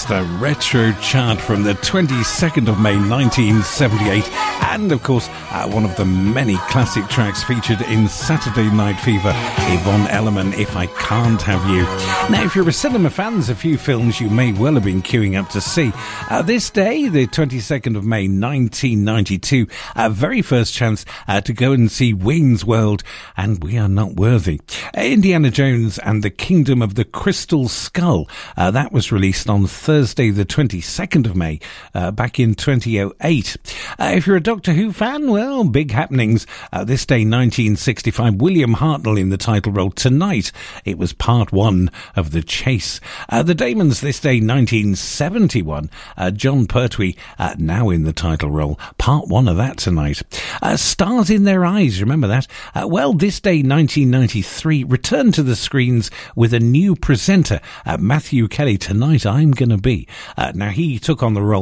the retro chart from the 22nd of May 1978, and of course one of the many classic tracks featured in Saturday Night Fever, Yvonne Elliman, If I Can't Have You. Now, if you're a cinema fan, there's a few films you may well have been queuing up to see. This day, the 22nd of May 1992, very first chance to go and see Wayne's World and We Are Not Worthy. Indiana Jones and the Kingdom of the Crystal Skull, that was released on Thursday the 22nd of May back in 2008. If you're a Doctor Who fan, well, big happenings. This day 1965, William Hartnell in the title role. Tonight it was part one of The Chase. The Damons this day 1971, John Pertwee now in the title role. Part one of that tonight. Stars in Their Eyes, remember that? Well, this day 1993 returned to the screens with a new presenter, Matthew Kelly. Tonight I'm Gonna Be. Now he took on the role